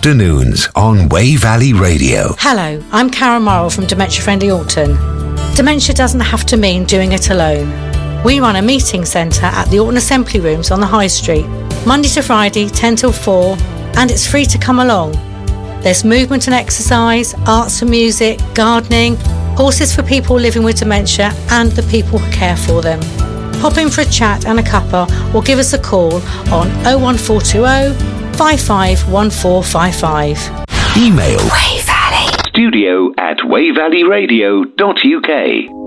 afternoons on Way Valley Radio. Hello, I'm Karen Morrill from Dementia Friendly Alton. Dementia doesn't have to mean doing it alone. We run a meeting centre at the Alton Assembly Rooms on the High Street, Monday to Friday, 10 till 4, and it's free to come along. There's movement and exercise, arts and music, gardening, horses for people living with dementia and the people who care for them. Pop in for a chat and a cuppa or give us a call on 01420 551455. Email Way Valley studio@wayvalleyradio.uk.